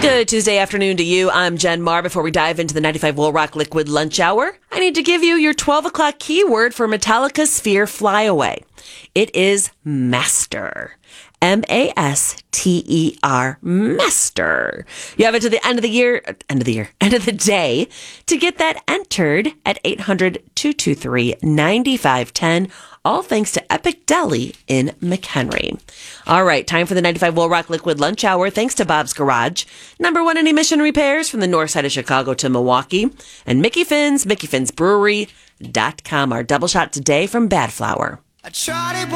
Good Tuesday afternoon to you. I'm Jen Marr. Before we dive into the 95 Wool Rock Liquid Lunch Hour, I need to give you your 12 o'clock keyword for Metallica Sphere Flyaway. It is master. M-A-S-T-E-R, master. You have it to the end of the day to get that entered at 800-223-9510. All thanks to Epic Deli in McHenry. All right, time for the 95 Wool Rock Liquid Lunch Hour. Thanks to Bob's Garage, #1 in emission repairs from the north side of Chicago to Milwaukee, and Mickey Finn's, MickeyFinnsBrewery.com. Our double shot today from Bad Flower. I tried it